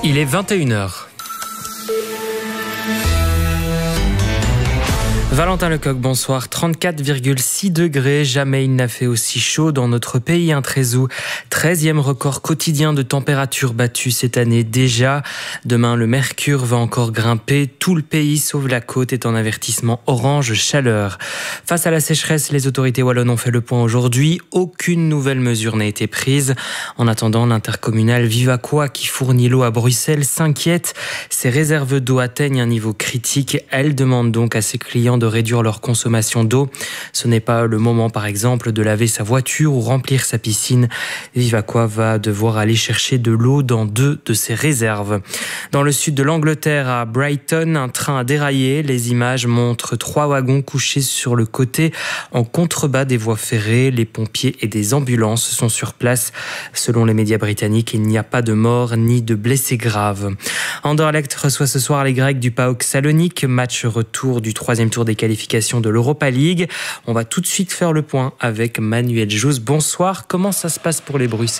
Il est 21h. Valentin Lecoq, bonsoir. 34,6 degrés. Jamais il n'a fait aussi chaud dans notre pays. Un Trézou, 13e record quotidien de température battue cette année déjà. Demain, le mercure va encore grimper. Tout le pays, sauf la côte, est en avertissement orange chaleur. Face à la sécheresse, les autorités wallonnes ont fait le point aujourd'hui. Aucune nouvelle mesure n'a été prise. En attendant, l'intercommunal Vivaquois, qui fournit l'eau à Bruxelles, s'inquiète. Ses réserves d'eau atteignent un niveau critique. Elle demande donc à ses clients de réduire leur consommation d'eau. Ce n'est pas le moment, par exemple, de laver sa voiture ou remplir sa piscine. Vivaquois va devoir aller chercher de l'eau dans 2 de ses réserves. Dans le sud de l'Angleterre, à Brighton, un train a déraillé. Les images montrent 3 wagons couchés sur le côté en contrebas des voies ferrées. Les pompiers et des ambulances sont sur place. Selon les médias britanniques, il n'y a pas de morts ni de blessés graves. Anderlecht reçoit ce soir les Grecs du PAOK Salonique. Match retour du 3e tour des qualifications de l'Europa League. On va tout de suite faire le point avec Manuel Jousse. Bonsoir, comment ça se passe pour les Bruxellois ?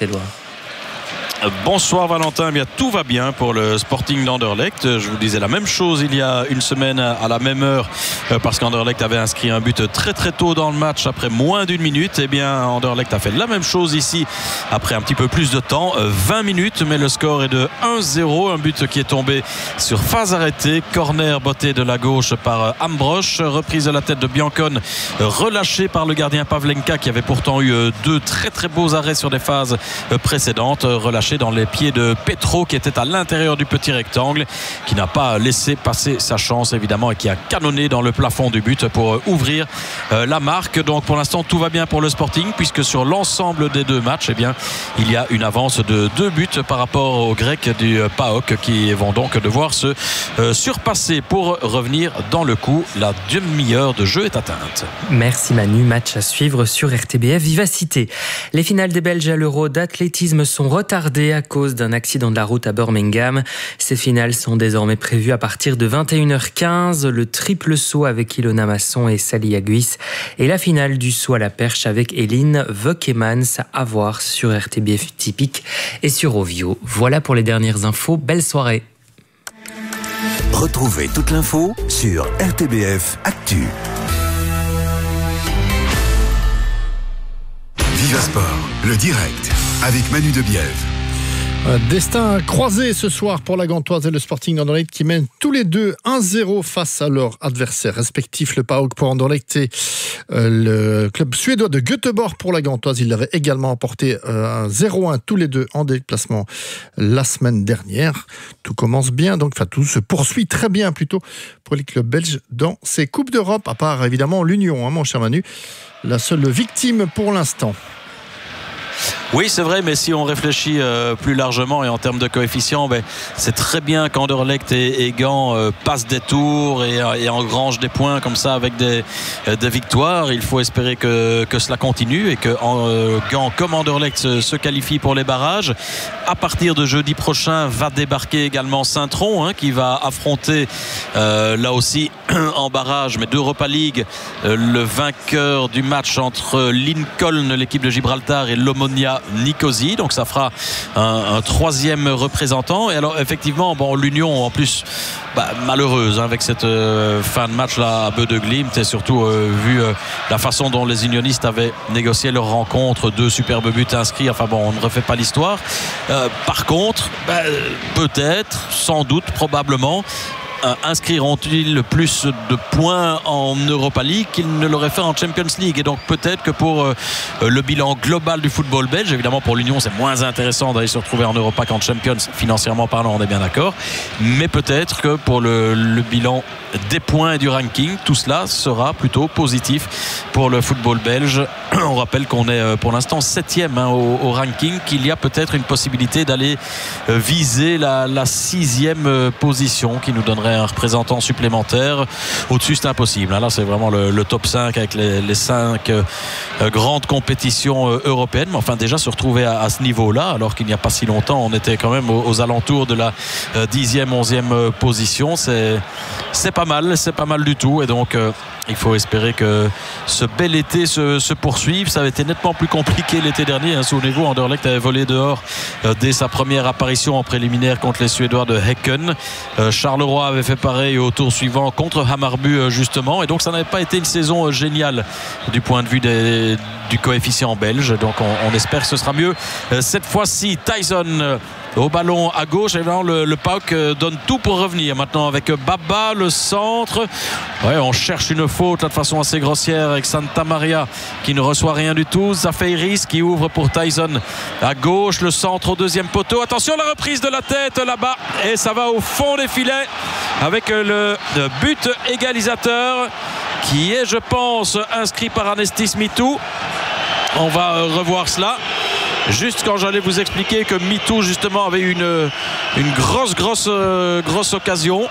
Bonsoir Valentin, eh bien, tout va bien pour le Sporting d'Anderlecht. Je vous disais la même chose il y a une semaine à la même heure parce qu'Anderlecht avait inscrit un but très très tôt dans le match après moins d'1 minute. Eh bien Anderlecht a fait la même chose ici après un petit peu plus de temps, 20 minutes, mais le score est de 1-0, un but qui est tombé sur phase arrêtée, corner botté de la gauche par Ambrosch, reprise de la tête de Biancone, relâché par le gardien Pavlenka qui avait pourtant eu 2 très très beaux arrêts sur des phases précédentes, relâché dans les pieds de Petro qui était à l'intérieur du petit rectangle, qui n'a pas laissé passer sa chance évidemment et qui a canonné dans le plafond du but pour ouvrir la marque. Donc pour l'instant tout va bien pour le Sporting puisque sur l'ensemble des 2 matchs, eh bien, il y a une avance de 2 buts par rapport aux Grecs du PAOK qui vont donc devoir se surpasser pour revenir dans le coup. La demi-heure de jeu est atteinte. Merci Manu, match à suivre sur RTBF Vivacité. Les finales des Belges à l'Euro d'athlétisme sont retardées à cause d'un accident de la route à Birmingham. Ces finales sont désormais prévues à partir de 21h15. Le triple saut avec Ilona Masson et Sally Aguis et la finale du saut à la perche avec Eline Vökemans à voir sur RTBF Typique et sur Ovio. Voilà pour les dernières infos. Belle soirée. Retrouvez toute l'info sur RTBF Actu. Viva Sport, le direct avec Manu Debiève. Destin croisé ce soir pour la Gantoise et le Sporting d'Anderlecht qui mènent tous les 2 1-0 face à leurs adversaires respectifs. Le PAOK pour Anderlecht et le club suédois de Göteborg pour la Gantoise. Ils l'avaient également emporté 0-1 tous les 2 en déplacement la semaine dernière. Tout commence bien, donc tout se poursuit très bien plutôt pour les clubs belges dans ces Coupes d'Europe, à part évidemment l'Union, mon cher Manu, la seule victime pour l'instant. Oui, c'est vrai, mais si on réfléchit plus largement et en termes de coefficients, c'est très bien qu'Anderlecht et Gand passent des tours et engrangent des points comme ça avec des victoires. Il faut espérer que cela continue et que Gand comme Anderlecht se qualifient pour les barrages. À partir de jeudi prochain va débarquer également Saint-Tron qui va affronter là aussi en barrage, mais d'Europa League, le vainqueur du match entre Lincoln, l'équipe de Gibraltar, et l'Omonia Nicosie. Donc ça fera un 3e représentant. Et alors effectivement, l'Union en plus malheureuse avec cette fin de match là à Beu de Glimt et surtout vu la façon dont les unionistes avaient négocié leur rencontre, 2 superbes buts inscrits. On ne refait pas l'histoire. Par contre, peut-être, sans doute, probablement, inscriront-ils plus de points en Europa League qu'ils ne l'auraient fait en Champions League. Et donc peut-être que pour le bilan global du football belge, évidemment pour l'Union c'est moins intéressant d'aller se retrouver en Europa qu'en Champions, financièrement parlant, on est bien d'accord, mais peut-être que pour le bilan des points et du ranking, tout cela sera plutôt positif pour le football belge. On rappelle qu'on est pour l'instant 7e au ranking, qu'il y a peut-être une possibilité d'aller viser la 6e position qui nous donnerait un représentant supplémentaire. Au-dessus, c'est impossible. Là, c'est vraiment le top 5 avec les 5 grandes compétitions européennes. Mais enfin, déjà se retrouver à ce niveau-là, alors qu'il n'y a pas si longtemps, on était quand même aux alentours de la 10e, 11e position. C'est pas mal du tout. Et donc, il faut espérer que ce bel été se poursuive. Ça avait été nettement plus compliqué l'été dernier. Souvenez-vous, Anderlecht avait volé dehors dès sa première apparition en préliminaire contre les Suédois de Häcken. Charleroi avait fait pareil au tour suivant contre Hammarby justement. Et donc ça n'avait pas été une saison géniale du point de vue du coefficient belge. Donc on espère que ce sera mieux cette fois-ci. Tyson au ballon à gauche, et le PAOK donne tout pour revenir maintenant avec Baba, le centre. Ouais, on cherche une faute là, de façon assez grossière avec Santa Maria qui ne reçoit rien du tout. Zafeiris qui ouvre pour Tyson à gauche, le centre au deuxième poteau. Attention, la reprise de la tête là-bas et ça va au fond des filets avec le but égalisateur qui est, je pense, inscrit par Anestis Mitou. On va revoir cela. Juste quand j'allais vous expliquer que Mitou justement avait eu une grosse occasion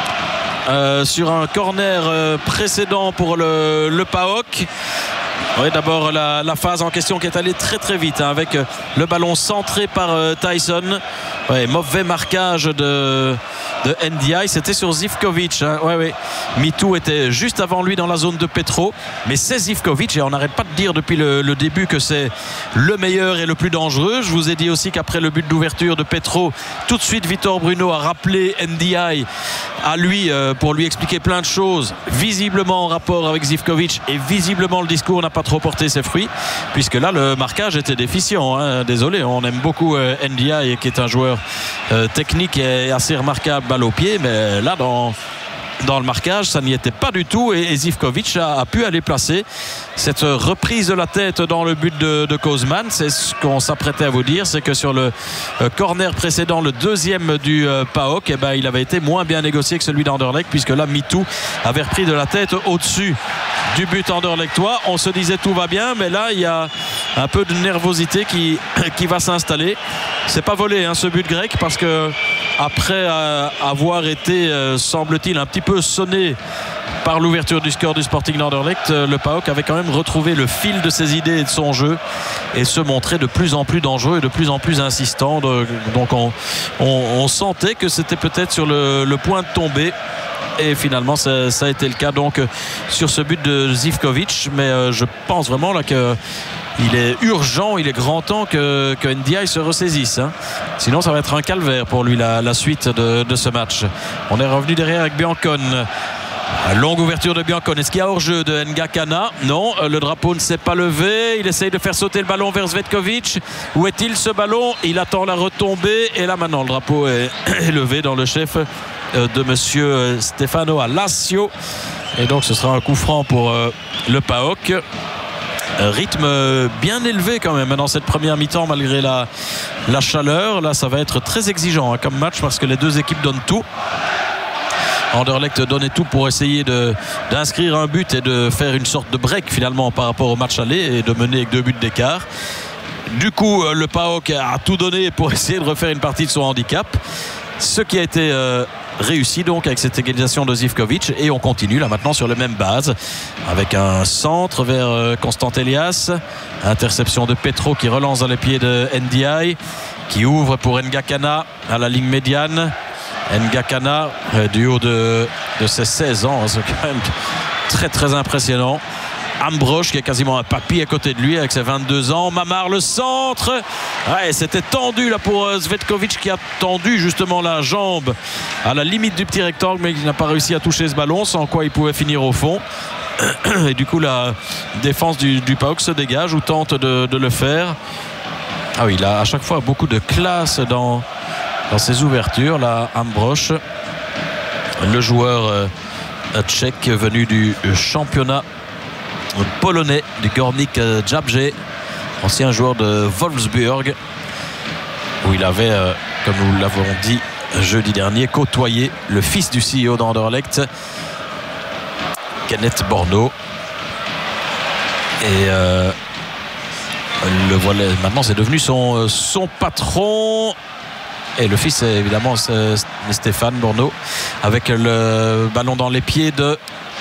sur un corner précédent pour le PAOK. Oui, d'abord la phase en question qui est allée très vite avec le ballon centré par Tyson. Ouais, mauvais marquage de NDI, c'était sur Zivkovic. Ouais. Mitou était juste avant lui dans la zone de Petro, mais c'est Zivkovic et on n'arrête pas de dire depuis le début que c'est le meilleur et le plus dangereux. Je vous ai dit aussi qu'après le but d'ouverture de Petro, tout de suite Vitor Bruno a rappelé NDI à lui pour lui expliquer plein de choses, visiblement en rapport avec Zivkovic, et visiblement le discours n'a pas trop porté ses fruits, puisque là le marquage était déficient. Désolé, on aime beaucoup NDI qui est un joueur technique et assez remarquable balle au pied, mais là dans le marquage ça n'y était pas du tout, et Zivkovic a pu aller placer cette reprise de la tête dans le but de Kozman. C'est ce qu'on s'apprêtait à vous dire, c'est que sur le corner précédent, le deuxième du PAOK, il avait été moins bien négocié que celui d'Anderlecht, puisque là Mitou avait repris de la tête au-dessus du but anderlechtois. On se disait tout va bien, mais là il y a un peu de nervosité qui va s'installer. C'est pas volé ce but grec, parce que après avoir été semble-t-il un petit peu sonné par l'ouverture du score du Sporting d'Anderlecht, le PAOK avait quand même retrouvé le fil de ses idées et de son jeu et se montrait de plus en plus dangereux et de plus en plus insistant. Donc on sentait que c'était peut-être sur le point de tomber. Et finalement ça a été le cas donc sur ce but de Zivkovic. Mais je pense vraiment là que il est urgent, il est grand temps que NDI se ressaisisse. Sinon ça va être un calvaire pour lui la suite de ce match. On est revenu derrière avec Biancon. Longue ouverture de Biancon. Est-ce qu'il y a hors-jeu de Ngakana? Non, le drapeau ne s'est pas levé. Il essaye de faire sauter le ballon vers Zvetkovic. Où est-il ce ballon? Il attend la retombée. Et là maintenant le drapeau est levé dans le chef de monsieur Stefano Alassio. Et donc ce sera un coup franc pour le PAOK. Rythme bien élevé quand même dans cette première mi-temps malgré la chaleur. Là ça va être très exigeant comme match, parce que les deux équipes donnent tout. Anderlecht donnait tout pour essayer d'inscrire un but et de faire une sorte de break finalement par rapport au match aller et de mener avec 2 buts d'écart. Du coup le PAOK a tout donné pour essayer de refaire une partie de son handicap, ce qui a été réussi donc avec cette égalisation de Zivkovic. Et on continue là maintenant sur les mêmes bases avec un centre vers Constant Elias, interception de Petro qui relance dans les pieds de NDI, qui ouvre pour Ngakana à la ligne médiane. Ngakana du haut de ses 16 ans, c'est quand même très impressionnant. Ambrosch qui est quasiment un papy à côté de lui avec ses 22 ans. Mamar le centre. Ouais, c'était tendu là pour Zvetkovic, qui a tendu justement la jambe à la limite du petit rectangle, mais qui n'a pas réussi à toucher ce ballon, sans quoi il pouvait finir au fond. Et du coup la défense du PAOK se dégage ou tente de le faire. Ah oui, il a à chaque fois beaucoup de classe dans ses ouvertures. Là, Ambrosch, le joueur tchèque venu du championnat polonais du Górnik Zabrze, ancien joueur de Wolfsburg, où il avait, comme nous l'avons dit jeudi dernier, côtoyé le fils du CEO d'Anderlecht, Kenneth Borno. Et le voilà, maintenant c'est devenu son patron. Et le fils, c'est évidemment Stéphane Borneau, avec le ballon dans les pieds de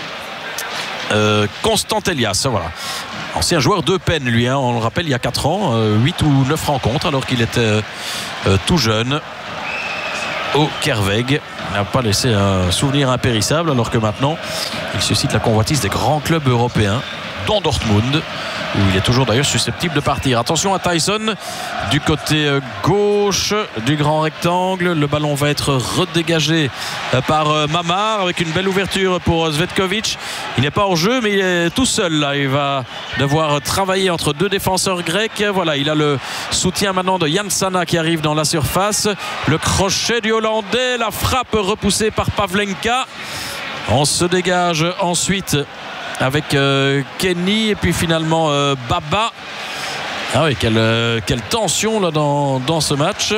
Constant Elias. Voilà. Ancien joueur de peine, lui, hein. On le rappelle, il y a 4 ans, 8 ou 9 rencontres, alors qu'il était tout jeune au Kerweg. Il n'a pas laissé un souvenir impérissable, alors que maintenant, il suscite la convoitise des grands clubs européens, dont Dortmund, où il est toujours d'ailleurs susceptible de partir. Attention à Tyson du côté gauche du grand rectangle. Le ballon va être redégagé par Mamar avec une belle ouverture pour Zvetkovic. Il n'est pas hors jeu, mais il est tout seul là. Il va devoir travailler entre 2 défenseurs grecs. Voilà, il a le soutien maintenant de Jan Sana qui arrive dans la surface. Le crochet du Hollandais, la frappe repoussée par Pavlenka. On se dégage ensuite avec Kenny et puis finalement Baba. Ah oui, quelle tension là dans ce match.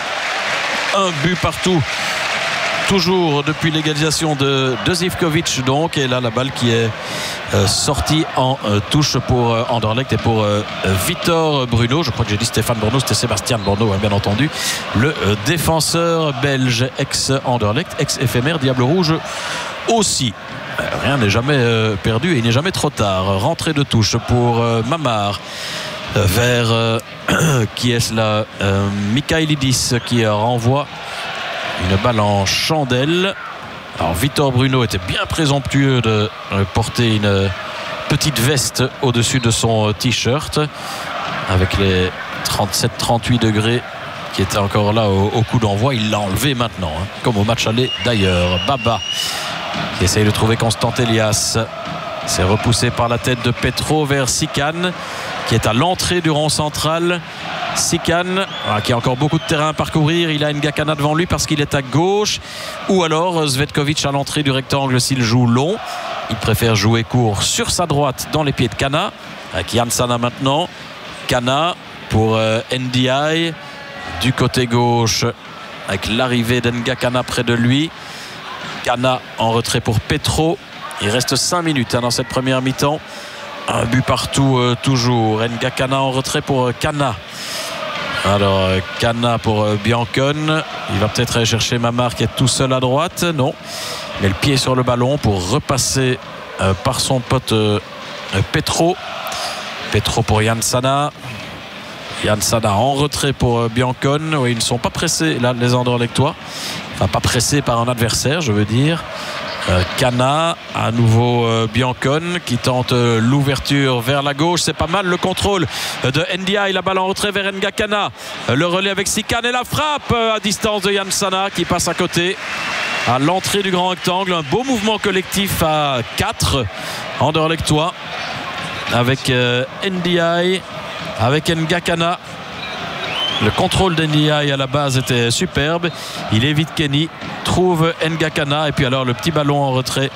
Un but partout, toujours depuis l'égalisation de Zivkovic donc. Et là la balle qui est sortie en touche pour Anderlecht et pour Victor Bruno. Je crois que j'ai dit Stéphane Borneau, c'était Sébastien Borneau, hein, bien entendu. Le défenseur belge ex-Anderlecht, ex-éphémère Diable Rouge aussi. Rien n'est jamais perdu et il n'est jamais trop tard. Rentrée de touche pour Mamar vers qui est là, Michailidis qui renvoie une balle en chandelle. Alors Victor Bruno était bien présomptueux de porter une petite veste au-dessus de son t-shirt avec les 37-38 degrés qui étaient encore là au coup d'envoi. Il l'a enlevé maintenant, hein, comme au match aller d'ailleurs. Baba qui essaye de trouver Constant Elias. C'est repoussé par la tête de Petro vers Sikan qui est à l'entrée du rond central. Sikan qui a encore beaucoup de terrain à parcourir. Il a Ngakana devant lui parce qu'il est à gauche, ou alors Zvetkovic à l'entrée du rectangle s'il joue long. Il préfère jouer court sur sa droite dans les pieds de Kana avec Jan Sana maintenant. Kana pour NDI du côté gauche avec l'arrivée d'Ngakana près de lui. Kana en retrait pour Petro. Il reste 5 minutes dans cette première mi-temps. Un but partout toujours. Ngakana en retrait pour Kana. Alors Kana pour Biancon. Il va peut-être aller chercher Mamar qui est tout seul à droite. Non. Mais le pied sur le ballon pour repasser par son pote Petro. Petro pour Jan Sana. Jan Sana en retrait pour Biancon. Oui, ils ne sont pas pressés là, les Anderlechtois. Enfin, pas pressés par un adversaire, je veux dire. Kana, à nouveau Biancon qui tente l'ouverture vers la gauche. C'est pas mal le contrôle de NDI. La balle en retrait vers Ngakana. Le relais avec Sikan et la frappe à distance de Jan Sana qui passe à côté. À l'entrée du grand rectangle. Un beau mouvement collectif à 4 Anderlechtois avec NDI, avec Ngakana. Le contrôle d'NDI à la base était superbe. Il évite Kenny, trouve Ngakana et puis alors le petit ballon en retrait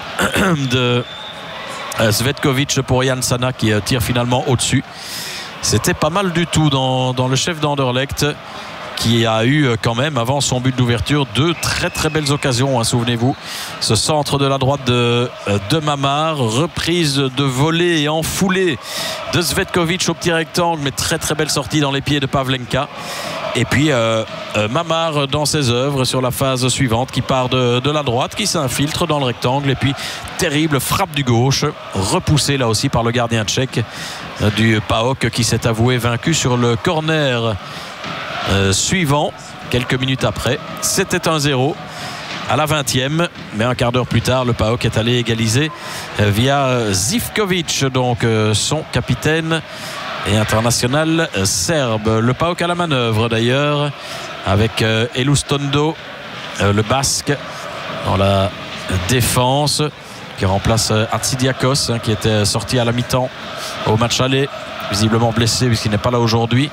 de Zvetkovic pour Jan Sana qui tire finalement au-dessus. C'était pas mal du tout dans le chef d'Anderlecht qui a eu quand même avant son but d'ouverture 2 très très belles occasions, hein, souvenez-vous. Ce centre de la droite de Mamar, reprise de volée et enfoulée de Zvetkovic au petit rectangle, mais très très belle sortie dans les pieds de Pavlenka. Et puis Mamar dans ses œuvres sur la phase suivante qui part de la droite, qui s'infiltre dans le rectangle et puis terrible frappe du gauche, repoussée là aussi par le gardien tchèque du PAOK qui s'est avoué vaincu sur le corner suivant. Quelques minutes après, c'était 1-0 à la 20e, mais un quart d'heure plus tard le PAOK est allé égaliser via Zivkovic, donc son capitaine et international serbe. Le PAOK à la manœuvre d'ailleurs avec Elustondo, le basque dans la défense qui remplace Hatzidakos, qui était sorti à la mi-temps au match aller, visiblement blessé puisqu'il n'est pas là aujourd'hui.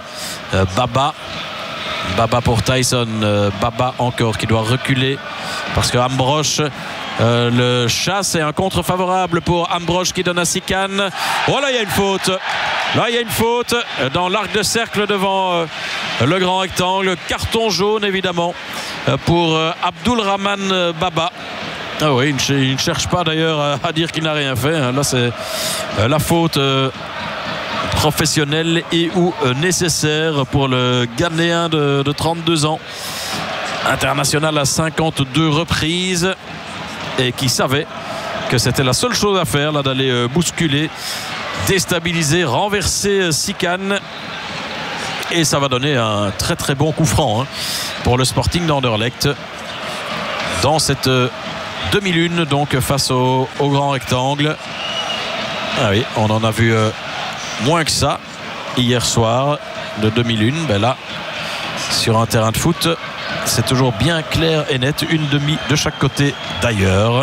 Baba pour Tyson. Baba encore qui doit reculer parce que Ambrosch le chasse et un contre favorable pour Ambrosch qui donne à Sikan. Oh là il y a une faute. Là il y a une faute dans l'arc de cercle devant le grand rectangle. Carton jaune évidemment pour Abdulrahman Baba. Ah oui, il ne cherche pas d'ailleurs à dire qu'il n'a rien fait. Là c'est la faute professionnel et ou nécessaire pour le Ghanéen de 32 ans, international à 52 reprises, et qui savait que c'était la seule chose à faire là, d'aller bousculer, déstabiliser, renverser Sikan. Et ça va donner un très très bon coup franc pour le Sporting d'Anderlecht dans cette demi-lune, donc face au grand rectangle. Ah oui, on en a vu moins que ça hier soir de demi-lune. Ben là, sur un terrain de foot, c'est toujours bien clair et net, une demi de chaque côté d'ailleurs.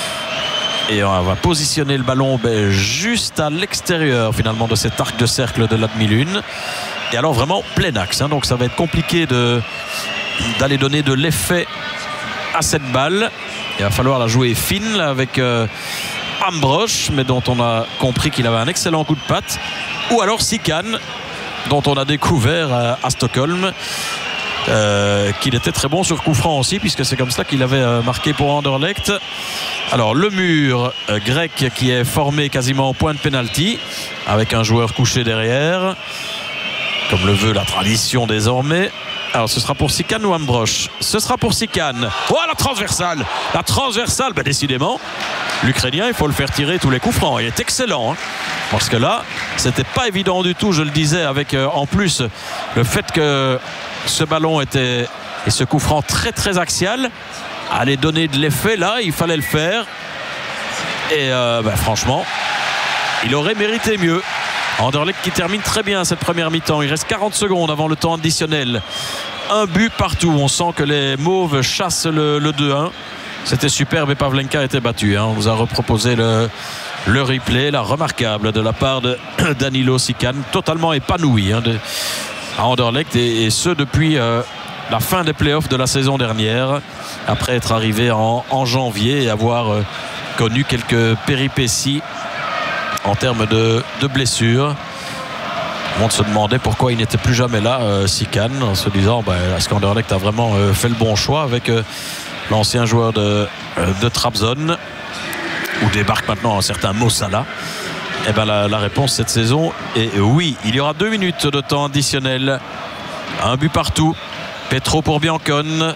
Et on va positionner le ballon juste à l'extérieur finalement de cet arc de cercle de la demi-lune. Et alors vraiment plein axe, donc ça va être compliqué d'aller donner de l'effet à cette balle. Il va falloir la jouer fine là, avec Ambrosch, mais dont on a compris qu'il avait un excellent coup de patte. Ou alors Sikan, dont on a découvert à Stockholm qu'il était très bon sur coup franc aussi, puisque c'est comme ça qu'il avait marqué pour Anderlecht. Alors le mur grec qui est formé quasiment au point de pénalty, avec un joueur couché derrière, comme le veut la tradition désormais. Alors ce sera pour Sikan ou Ambrosch? Ce sera pour Sikan. Oh, la transversale, décidément l'Ukrainien, il faut le faire tirer tous les coups francs. Il est excellent parce que là c'était pas évident du tout, je le disais, avec en plus le fait que ce ballon était, et ce coup franc très très axial, allait donner de l'effet. Là il fallait le faire, et franchement il aurait mérité mieux. Anderlecht qui termine très bien cette première mi-temps. Il reste 40 secondes avant le temps additionnel. Un but partout. On sent que les Mauves chassent le 2-1. C'était superbe et Pavlenka a été battu. On vous a reproposé le replay, la remarquable de la part de Danilo Sikan, totalement épanoui à Anderlecht, et ce depuis la fin des playoffs de la saison dernière, après être arrivé en janvier et avoir connu quelques péripéties en termes de blessures. On se demandait pourquoi il n'était plus jamais là, Sikan, en se disant est-ce qu'Anderlecht a vraiment fait le bon choix avec l'ancien joueur de Trabzon, où débarque maintenant un certain Mo Salah. Et la réponse cette saison est oui. Il y aura 2 minutes de temps additionnel, un but partout. Petro pour Biancone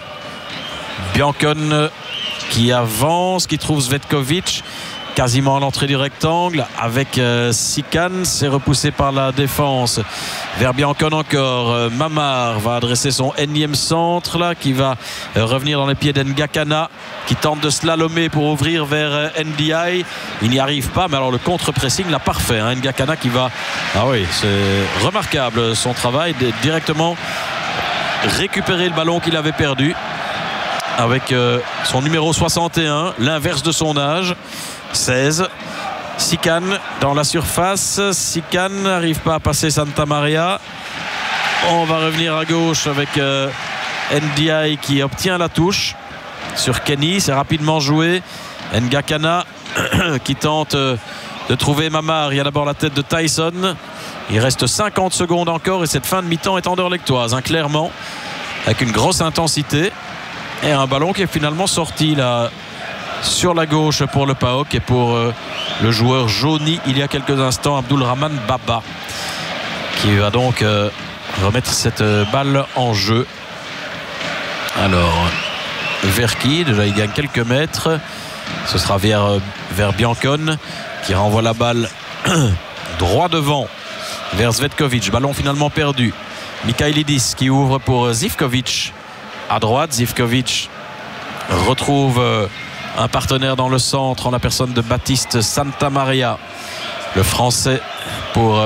qui avance, qui trouve Svetkovic quasiment à l'entrée du rectangle avec Sikan. C'est repoussé par la défense vers Biancone encore. Mamar va adresser son énième centre là, qui va revenir dans les pieds d'Ngakana, qui tente de slalomer pour ouvrir vers NDI. Il n'y arrive pas, mais alors le contre-pressing l'a parfait. Ngakana qui va... Ah oui, c'est remarquable son travail, directement récupérer le ballon qu'il avait perdu avec son numéro 61, l'inverse de son âge, 16. Sikan dans la surface. Sikan n'arrive pas à passer Santa Maria. On va revenir à gauche avec NDI qui obtient la touche sur Kenny. C'est rapidement joué. Ngakana qui tente de trouver Mamar. Il y a d'abord la tête de Tyson. Il reste 50 secondes encore et cette fin de mi-temps est anderlechtoise, clairement, avec une grosse intensité, et un ballon qui est finalement sorti là sur la gauche pour le PAOK et pour le joueur jauni il y a quelques instants, Abdulrahman Baba, qui va donc remettre cette balle en jeu. Alors vers qui? Déjà il gagne quelques mètres. Ce sera vers Biancone qui renvoie la balle droit devant vers Svetkovic. Ballon finalement perdu. Mikhailidis qui ouvre pour Zivkovic à droite. Zivkovic retrouve un partenaire dans le centre en la personne de Baptiste Santamaria, le français pour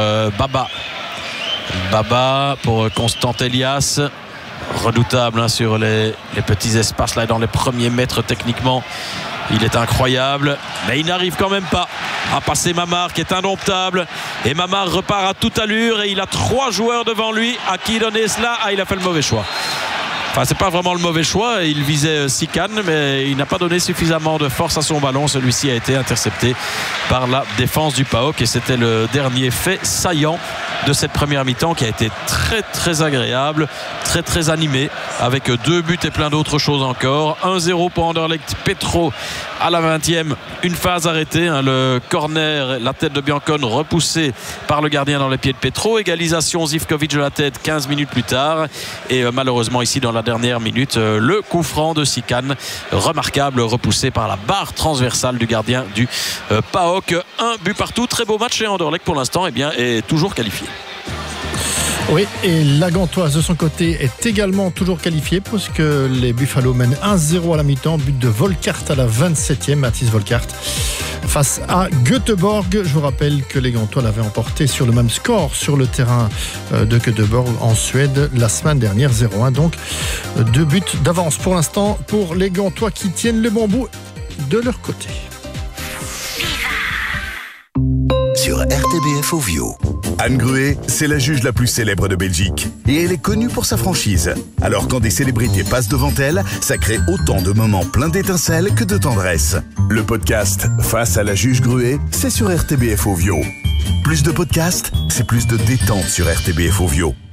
Baba pour Constant Elias, redoutable sur les petits espaces là, dans les premiers mètres. Techniquement il est incroyable, mais il n'arrive quand même pas à passer Mamar qui est indomptable, et Mamar repart à toute allure et il a 3 joueurs devant lui. À qui donner cela? Il a fait le mauvais choix. Enfin, c'est pas vraiment le mauvais choix. Il visait Sican, mais il n'a pas donné suffisamment de force à son ballon. Celui-ci a été intercepté par la défense du PAOK et c'était le dernier fait saillant de cette première mi-temps qui a été très très agréable, très très animé, avec 2 buts et plein d'autres choses encore. 1-0 pour Anderlecht. Petro à la 20e, une phase arrêtée, le corner, la tête de Biancon repoussée par le gardien dans les pieds de Petro. Égalisation Zivkovic de la tête 15 minutes plus tard et malheureusement ici dans la dernière minute le coup franc de Sican, remarquable, repoussé par la barre transversale du gardien du PAOK. 1 but partout, très beau match et Anderlecht pour l'instant est toujours qualifié. Oui, et la Gantoise de son côté est également toujours qualifiée puisque les Buffalo mènent 1-0 à la mi-temps, but de Volkart à la 27e, Mathis Volkart face à Göteborg. Je vous rappelle que les Gantois l'avaient emporté sur le même score sur le terrain de Göteborg en Suède la semaine dernière, 0-1. Donc 2 buts d'avance pour l'instant pour les Gantois qui tiennent le bon bout de leur côté. Sur RTBF Ovio. Anne Gruet, c'est la juge la plus célèbre de Belgique. Et elle est connue pour sa franchise. Alors quand des célébrités passent devant elle, ça crée autant de moments pleins d'étincelles que de tendresse. Le podcast Face à la juge Gruet, c'est sur RTBF Ovio. Plus de podcasts, c'est plus de détente sur RTBF Ovio.